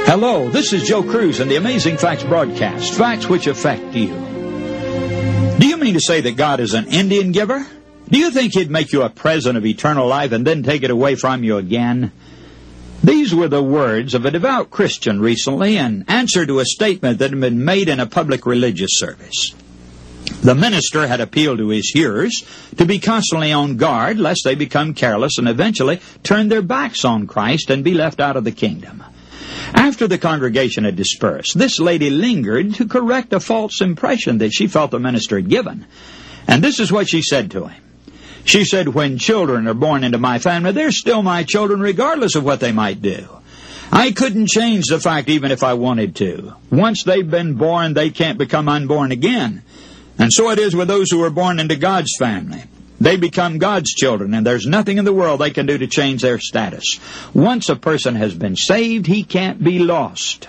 Hello, this is Joe Cruz and the Amazing Facts broadcast, facts which affect you. Do you mean to say that God is an Indian giver? Do you think He'd make you a present of eternal life and then take it away from you again? These were the words of a devout Christian recently in answer to a statement that had been made in a public religious service. The minister had appealed to his hearers to be constantly on guard lest they become careless and eventually turn their backs on Christ and be left out of the kingdom. After the congregation had dispersed, this lady lingered to correct a false impression that she felt the minister had given. And this is what she said to him. She said, "When children are born into my family, they're still my children regardless of what they might do. I couldn't change the fact even if I wanted to. Once they've been born, they can't become unborn again. And so it is with those who are born into God's family. They become God's children, and there's nothing in the world they can do to change their status. Once a person has been saved, he can't be lost."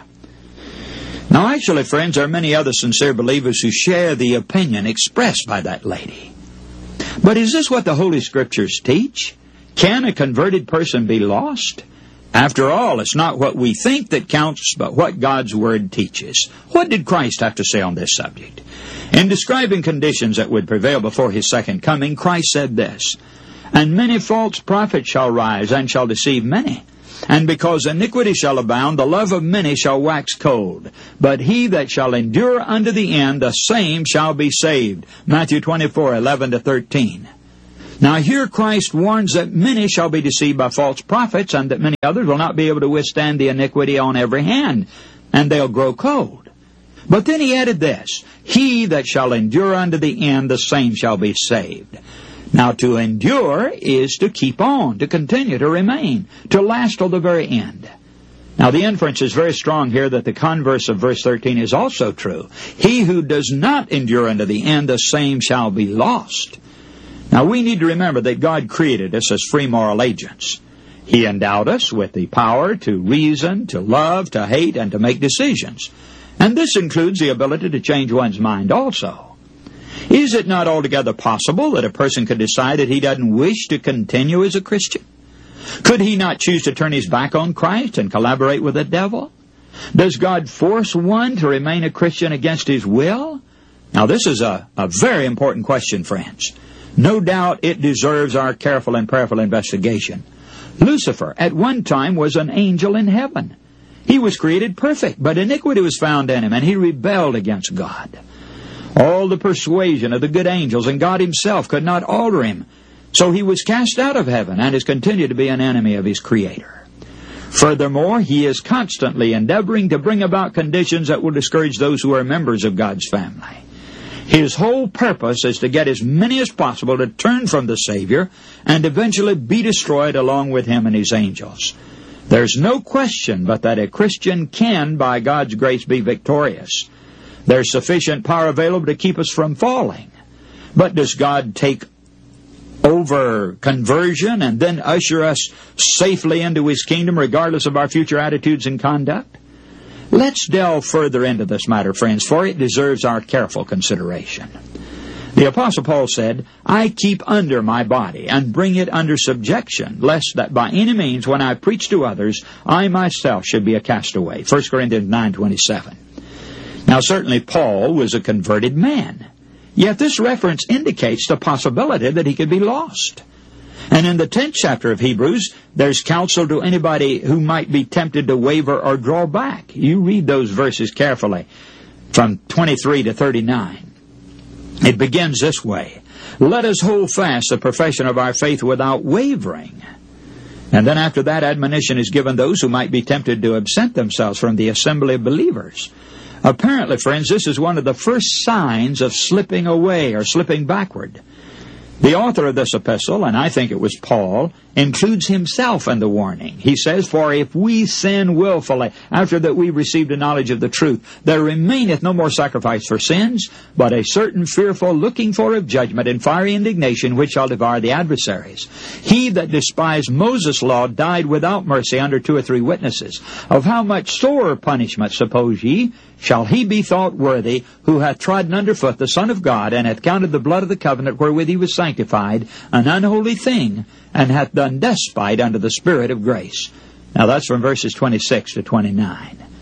Now, actually, friends, there are many other sincere believers who share the opinion expressed by that lady. But is this what the Holy Scriptures teach? Can a converted person be lost? After all, it's not what we think that counts, but what God's Word teaches. What did Christ have to say on this subject? In describing conditions that would prevail before His second coming, Christ said this, "And many false prophets shall rise, and shall deceive many. And because iniquity shall abound, the love of many shall wax cold. But he that shall endure unto the end, the same shall be saved." Matthew 24:11-13. Now here Christ warns that many shall be deceived by false prophets, and that many others will not be able to withstand the iniquity on every hand, and they'll grow cold. But then He added this, "He that shall endure unto the end, the same shall be saved." Now to endure is to keep on, to continue, to remain, to last till the very end. Now the inference is very strong here that the converse of verse 13 is also true. "He who does not endure unto the end, the same shall be lost." Now we need to remember that God created us as free moral agents. He endowed us with the power to reason, to love, to hate, and to make decisions. And this includes the ability to change one's mind also. Is it not altogether possible that a person could decide that he doesn't wish to continue as a Christian? Could he not choose to turn his back on Christ and collaborate with the devil? Does God force one to remain a Christian against his will? Now this is a very important question, friends. No doubt it deserves our careful and prayerful investigation. Lucifer at one time was an angel in heaven. He was created perfect, but iniquity was found in him, and he rebelled against God. All the persuasion of the good angels and God Himself could not alter him, so he was cast out of heaven and has continued to be an enemy of his Creator. Furthermore, he is constantly endeavoring to bring about conditions that will discourage those who are members of God's family. His whole purpose is to get as many as possible to turn from the Savior and eventually be destroyed along with Him and His angels. There's no question but that a Christian can, by God's grace, be victorious. There's sufficient power available to keep us from falling. But does God take over conversion and then usher us safely into His kingdom regardless of our future attitudes and conduct? Let's delve further into this matter, friends, for it deserves our careful consideration. The Apostle Paul said, "I keep under my body and bring it under subjection, lest that by any means when I preach to others, I myself should be a castaway." 1 Corinthians 9:27. Now certainly Paul was a converted man, yet this reference indicates the possibility that he could be lost. And in the 10th chapter of Hebrews, there's counsel to anybody who might be tempted to waver or draw back. You read those verses carefully from 23 to 39. It begins this way, "Let us hold fast the profession of our faith without wavering." And then after that, admonition is given those who might be tempted to absent themselves from the assembly of believers. Apparently, friends, this is one of the first signs of slipping away or slipping backward. The author of this epistle, and I think it was Paul, includes himself in the warning. He says, "For if we sin willfully, after that we received a knowledge of the truth, there remaineth no more sacrifice for sins, but a certain fearful looking for of judgment and fiery indignation, which shall devour the adversaries. He that despised Moses' law died without mercy under 2 or 3 witnesses. Of how much sorer punishment, suppose ye, shall he be thought worthy, who hath trodden under foot the Son of God, and hath counted the blood of the covenant wherewith he was sanctified an unholy thing, and hath done despite unto the Spirit of grace." Now that's from verses 26 to 29.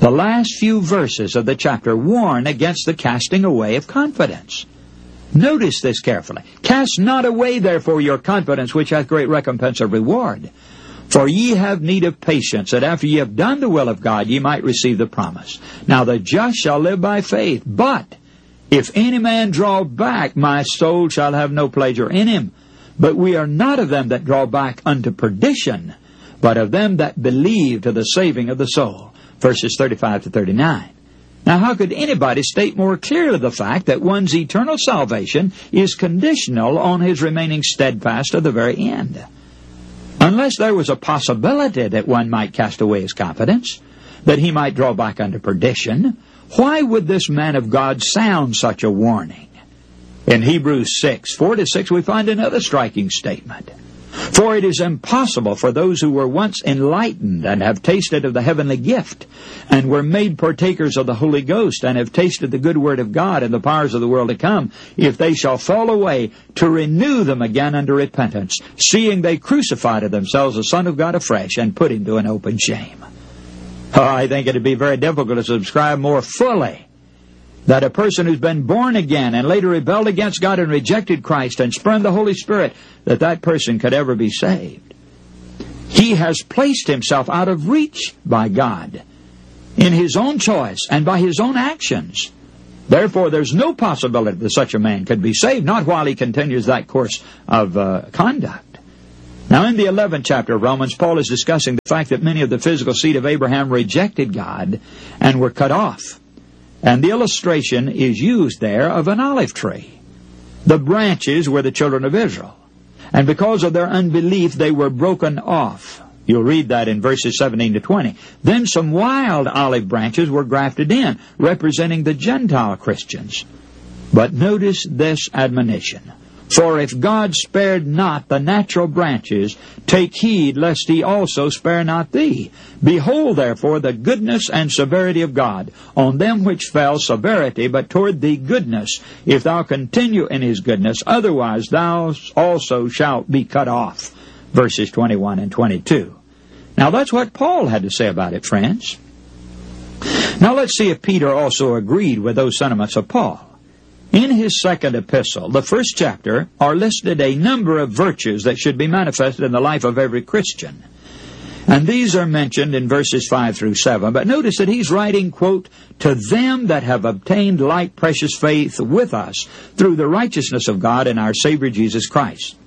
The last few verses of the chapter warn against the casting away of confidence. Notice this carefully. Cast not away, therefore, your confidence, which hath great recompense of reward. For ye have need of patience, that after ye have done the will of God, ye might receive the promise. Now the just shall live by faith. But if any man draw back, my soul shall have no pleasure in him. But we are not of them that draw back unto perdition, but of them that believe to the saving of the soul. Verses 35 to 39. Now, how could anybody state more clearly the fact that one's eternal salvation is conditional on his remaining steadfast to the very end? Unless there was a possibility that one might cast away his confidence, that he might draw back unto perdition, why would this man of God sound such a warning? In Hebrews 6, 4-6, we find another striking statement. For it is impossible for those who were once enlightened and have tasted of the heavenly gift, and were made partakers of the Holy Ghost, and have tasted the good word of God and the powers of the world to come, if they shall fall away, to renew them again unto repentance, seeing they crucify to themselves the Son of God afresh, and put him to an open shame. I think it would be very difficult to subscribe more fully that a person who's been born again and later rebelled against God and rejected Christ and spurned the Holy Spirit, that person could ever be saved. He has placed himself out of reach by God in his own choice and by his own actions. Therefore, there's no possibility that such a man could be saved, not while he continues that course of conduct. Now, in the 11th chapter of Romans, Paul is discussing the fact that many of the physical seed of Abraham rejected God and were cut off. And the illustration is used there of an olive tree. The branches were the children of Israel. And because of their unbelief, they were broken off. You'll read that in verses 17 to 20. Then some wild olive branches were grafted in, representing the Gentile Christians. But notice this admonition. For if God spared not the natural branches, take heed lest he also spare not thee. Behold, therefore, the goodness and severity of God. On them which fell severity, but toward thee goodness, if thou continue in his goodness, otherwise thou also shalt be cut off. Verses 21 and 22. Now that's what Paul had to say about it, friends. Now let's see if Peter also agreed with those sentiments of Paul. In his second epistle, the first chapter, are listed a number of virtues that should be manifested in the life of every Christian. And these are mentioned in verses 5 through 7. But notice that he's writing, quote, to them that have obtained like precious faith with us through the righteousness of God and our Savior Jesus Christ.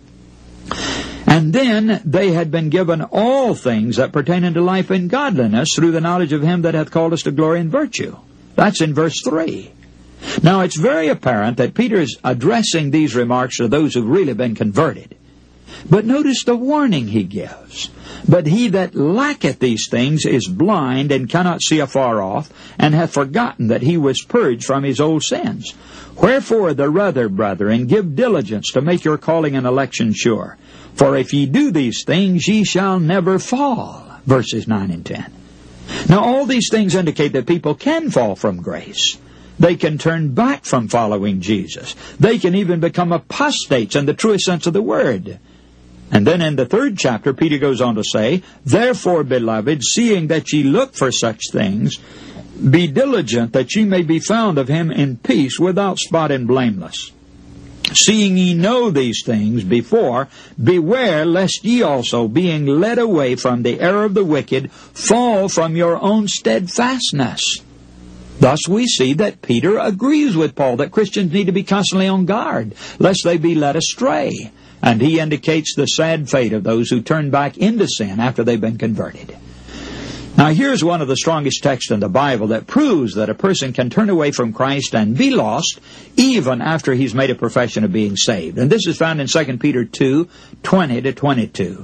And then they had been given all things that pertain unto life and godliness through the knowledge of him that hath called us to glory and virtue. That's in verse 3. Now, it's very apparent that Peter is addressing these remarks to those who've really been converted. But notice the warning he gives. But he that lacketh these things is blind and cannot see afar off, and hath forgotten that he was purged from his old sins. Wherefore the rather, brethren, give diligence to make your calling and election sure. For if ye do these things, ye shall never fall. Verses 9 and 10. Now, all these things indicate that people can fall from grace. They can turn back from following Jesus. They can even become apostates in the truest sense of the word. And then in the 3rd chapter, Peter goes on to say, therefore, beloved, seeing that ye look for such things, be diligent that ye may be found of him in peace, without spot and blameless. Seeing ye know these things before, beware lest ye also, being led away from the error of the wicked, fall from your own steadfastness. Thus we see that Peter agrees with Paul that Christians need to be constantly on guard, lest they be led astray. And he indicates the sad fate of those who turn back into sin after they've been converted. Now here's one of the strongest texts in the Bible that proves that a person can turn away from Christ and be lost even after he's made a profession of being saved. And this is found in 2 Peter 2, 20 to 22.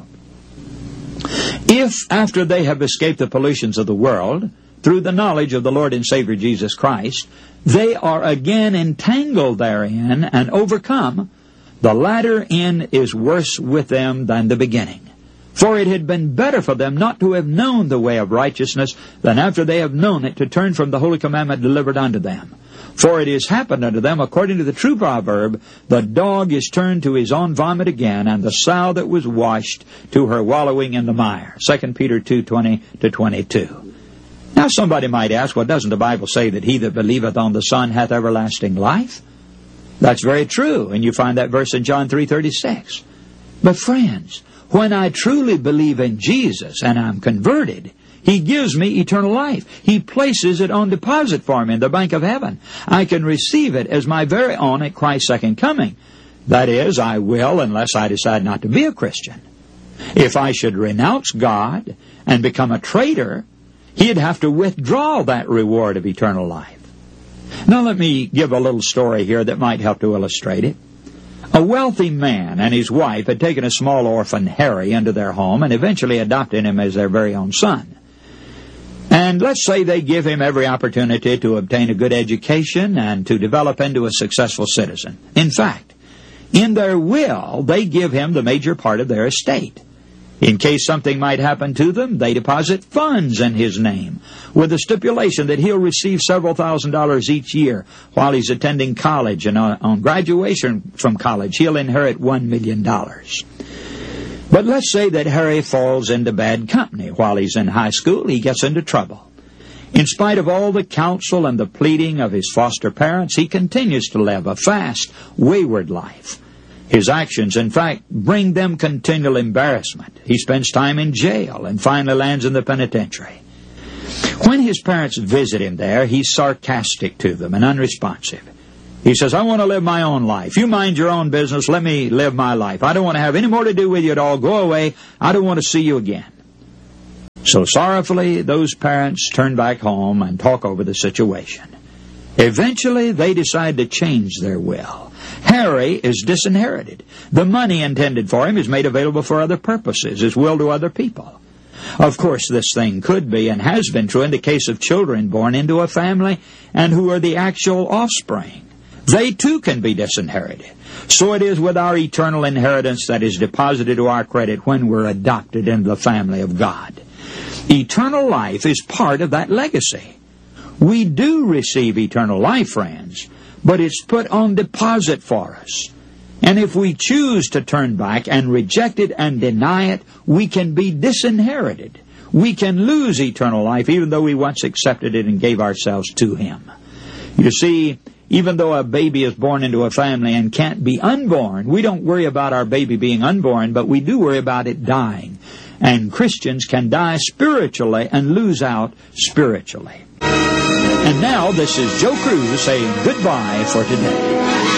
If after they have escaped the pollutions of the world, through the knowledge of the Lord and Savior Jesus Christ, they are again entangled therein and overcome, the latter end is worse with them than the beginning. For it had been better for them not to have known the way of righteousness than after they have known it to turn from the holy commandment delivered unto them. For it is happened unto them according to the true proverb, the dog is turned to his own vomit again, and the sow that was washed to her wallowing in the mire. 2 Peter 2, 20 to 22. Now somebody might ask, well, doesn't the Bible say that he that believeth on the Son hath everlasting life? That's very true, and you find that verse in John 3:36. But friends, when I truly believe in Jesus and I'm converted, He gives me eternal life. He places it on deposit for me in the bank of heaven. I can receive it as my very own at Christ's second coming. That is, I will unless I decide not to be a Christian. If I should renounce God and become a traitor, He'd have to withdraw that reward of eternal life. Now let me give a little story here that might help to illustrate it. A wealthy man and his wife had taken a small orphan, Harry, into their home and eventually adopted him as their very own son. And let's say they give him every opportunity to obtain a good education and to develop into a successful citizen. In fact, in their will, they give him the major part of their estate. In case something might happen to them, they deposit funds in his name, with the stipulation that he'll receive several $1,000s each year while he's attending college, and on graduation from college, he'll inherit $1 million. But let's say that Harry falls into bad company. While he's in high school, he gets into trouble. In spite of all the counsel and the pleading of his foster parents, he continues to live a fast, wayward life. His actions, in fact, bring them continual embarrassment. He spends time in jail and finally lands in the penitentiary. When his parents visit him there, he's sarcastic to them and unresponsive. He says, I want to live my own life. You mind your own business. Let me live my life. I don't want to have any more to do with you at all. Go away. I don't want to see you again. So sorrowfully, those parents turn back home and talk over the situation. Eventually, they decide to change their will. Harry is disinherited. The money intended for him is made available for other purposes, his will to other people. Of course, this thing could be and has been true in the case of children born into a family and who are the actual offspring. They too can be disinherited. So it is with our eternal inheritance that is deposited to our credit when we're adopted into the family of God. Eternal life is part of that legacy. We do receive eternal life, friends, but it's put on deposit for us. And if we choose to turn back and reject it and deny it, we can be disinherited. We can lose eternal life even though we once accepted it and gave ourselves to Him. You see, even though a baby is born into a family and can't be unborn, we don't worry about our baby being unborn, but we do worry about it dying. And Christians can die spiritually and lose out spiritually. And now, this is Joe Cruz saying goodbye for today.